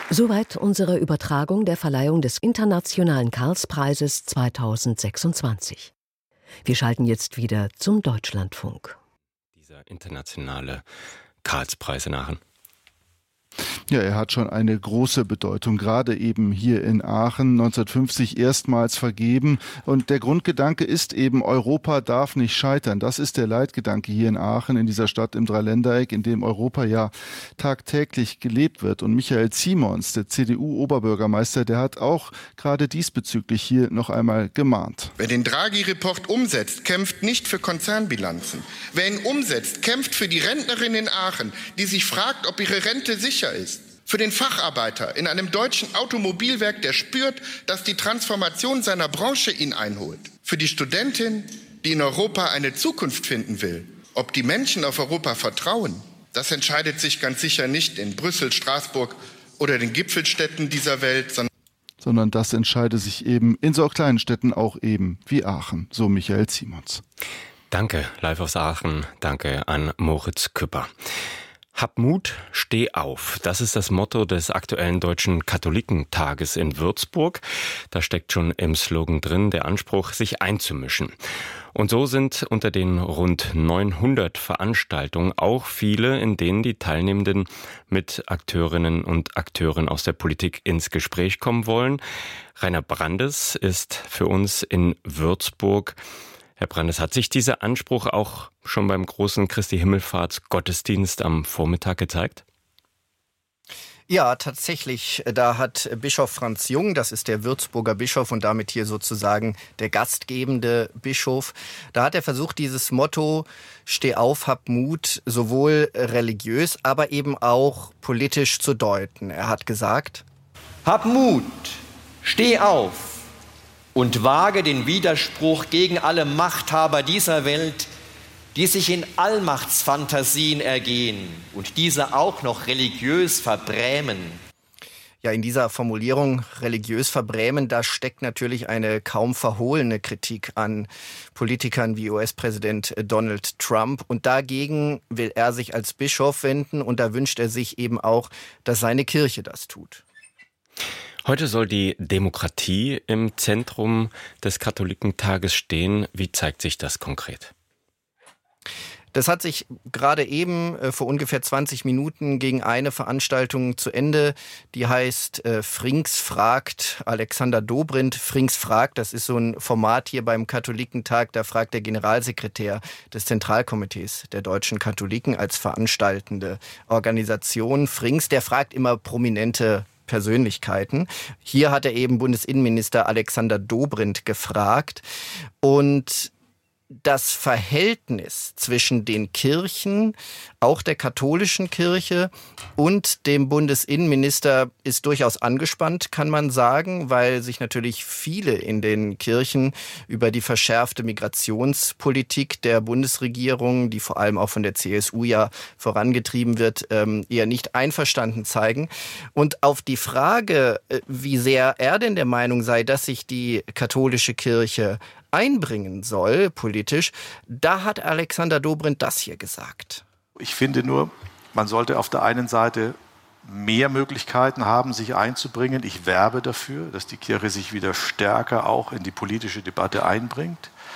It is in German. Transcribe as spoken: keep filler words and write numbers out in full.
Soweit unsere Übertragung der Verleihung des Internationalen Karlspreises zweitausendsechsundzwanzig. Wir schalten jetzt wieder zum Deutschlandfunk. Dieser internationale Karlspreis in Aachen. Ja, er hat schon eine große Bedeutung, gerade eben hier in Aachen, neunzehnhundertfünfzig erstmals vergeben. Und der Grundgedanke ist eben, Europa darf nicht scheitern. Das ist der Leitgedanke hier in Aachen, in dieser Stadt im Dreiländereck, in dem Europa ja tagtäglich gelebt wird. Und Michael Ziemons, der C D U-Oberbürgermeister, der hat auch gerade diesbezüglich hier noch einmal gemahnt. Wer den Draghi-Report umsetzt, kämpft nicht für Konzernbilanzen. Wer ihn umsetzt, kämpft für die Rentnerin in Aachen, die sich fragt, ob ihre Rente sicher ist. Für den Facharbeiter in einem deutschen Automobilwerk, der spürt, dass die Transformation seiner Branche ihn einholt. Für die Studentin, die in Europa eine Zukunft finden will. Ob die Menschen auf Europa vertrauen, das entscheidet sich ganz sicher nicht in Brüssel, Straßburg oder den Gipfelstädten dieser Welt, sondern sondern das entscheide sich eben in so kleinen Städten auch eben wie Aachen, so Michael Ziemons. Danke, live aus Aachen. Danke an Moritz Küpper. Hab Mut, steh auf. Das ist das Motto des aktuellen Deutschen Katholikentages in Würzburg. Da steckt schon im Slogan drin der Anspruch, sich einzumischen. Und so sind unter den rund neunhundert Veranstaltungen auch viele, in denen die Teilnehmenden mit Akteurinnen und Akteuren aus der Politik ins Gespräch kommen wollen. Rainer Brandes ist für uns in Würzburg. Herr Brandes, hat sich dieser Anspruch auch schon beim großen Christi-Himmelfahrts-Gottesdienst am Vormittag gezeigt? Ja, tatsächlich. Da hat Bischof Franz Jung, das ist der Würzburger Bischof und damit hier sozusagen der gastgebende Bischof, da hat er versucht, dieses Motto Steh auf, hab Mut, sowohl religiös, aber eben auch politisch zu deuten. Er hat gesagt: Hab Mut, steh auf und wage den Widerspruch gegen alle Machthaber dieser Welt, die sich in Allmachtsfantasien ergehen und diese auch noch religiös verbrämen. Ja, in dieser Formulierung religiös verbrämen, da steckt natürlich eine kaum verhohlene Kritik an Politikern wie U S-Präsident Donald Trump. Und dagegen will er sich als Bischof wenden und da wünscht er sich eben auch, dass seine Kirche das tut. Heute soll die Demokratie im Zentrum des Katholikentages stehen. Wie zeigt sich das konkret? Das hat sich gerade eben äh, vor ungefähr zwanzig Minuten gegen eine Veranstaltung zu Ende, die heißt äh, Frings fragt, Alexander Dobrindt Frings fragt, das ist so ein Format hier beim Katholikentag, da fragt der Generalsekretär des Zentralkomitees der deutschen Katholiken als veranstaltende Organisation Frings, der fragt immer prominente Persönlichkeiten. Hier hat er eben Bundesinnenminister Alexander Dobrindt gefragt und das Verhältnis zwischen den Kirchen, auch der katholischen Kirche und dem Bundesinnenminister ist durchaus angespannt, kann man sagen, weil sich natürlich viele in den Kirchen über die verschärfte Migrationspolitik der Bundesregierung, die vor allem auch von der C S U ja vorangetrieben wird, eher nicht einverstanden zeigen. Und auf die Frage, wie sehr er denn der Meinung sei, dass sich die katholische Kirche einbringen soll, politisch, da hat Alexander Dobrindt das hier gesagt. Ich finde nur, man sollte auf der einen Seite mehr Möglichkeiten haben, sich einzubringen. Ich werbe dafür, dass die Kirche sich wieder stärker auch in die politische Debatte einbringt.